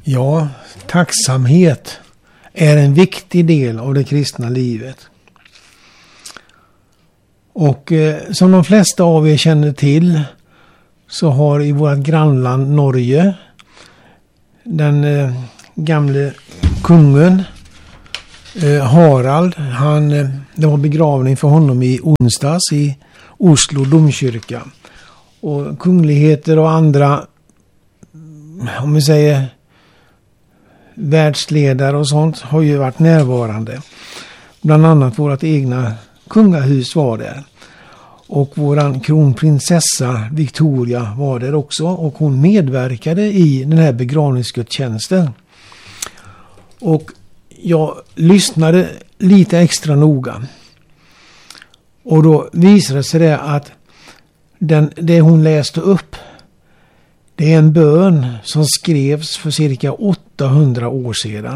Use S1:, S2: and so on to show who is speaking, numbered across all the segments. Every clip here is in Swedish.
S1: Ja, tacksamhet är en viktig del av det kristna livet. Och som de flesta av er känner till så har i vårt grannland Norge den gamle kungen Harald, det var begravning för honom i onsdags i Oslo domkyrka. Och kungligheter och andra, om vi säger världsledare och sånt, har ju varit närvarande. Bland annat vårt egna kungahus var där. Och våran kronprinsessa Victoria var där också. Och hon medverkade i den här begravningsgudstjänsten. Och jag lyssnade lite extra noga. Och då visade sig det att det hon läste upp, det är en bön som skrevs för cirka 800 år sedan.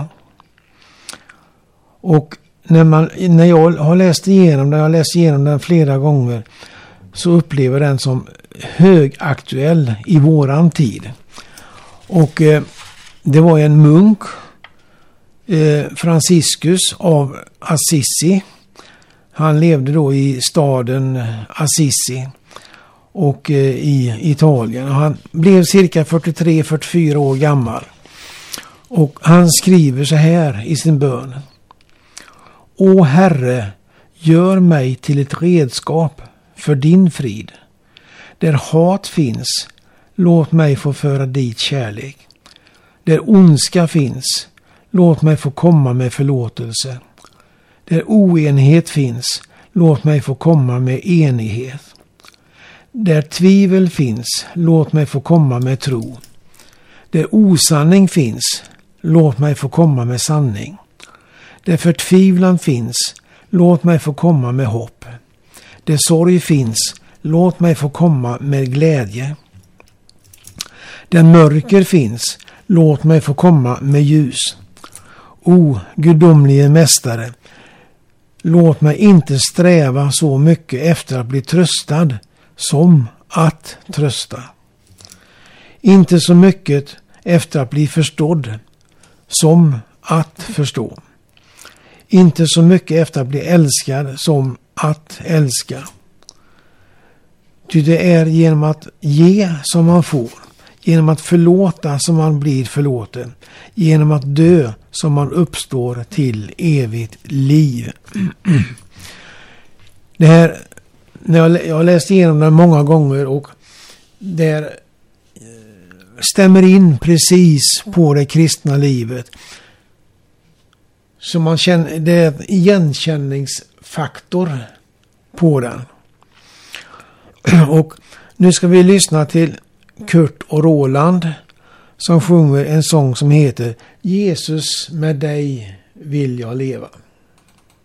S1: Och när jag har läst igenom den flera gånger, så upplever den som högaktuell i våran tid. Och det var en munk, Franciscus av Assisi. Han levde då i staden Assisi och i Italien. Och han blev cirka 43-44 år gammal. Och han skriver så här i sin bön: O Herre, gör mig till ett redskap för din frid. Där hat finns, låt mig få föra dit kärlek. Där ondska finns, låt mig få komma med förlåtelse. Där oenighet finns, låt mig få komma med enighet. Där tvivel finns, låt mig få komma med tro. Där osanning finns, låt mig få komma med sanning. Där förtvivlan finns, låt mig få komma med hopp. Där sorg finns, låt mig få komma med glädje. Där mörker finns, låt mig få komma med ljus. O gudomlige mästare, låt mig inte sträva så mycket efter att bli tröstad som att trösta. Inte så mycket efter att bli förstådd som att förstå. Inte så mycket efter att bli älskad som att älska. Ty det är genom att ge som man får, genom att förlåta som man blir förlåten, genom att dö som man uppstår till evigt liv. Det här, jag har läst igenom den många gånger, och det stämmer in precis på det kristna livet. Så man känner, det är en igenkänningsfaktor på den. Och nu ska vi lyssna till Kurt och Roland som sjunger en sång som heter Jesus, med dig vill jag leva.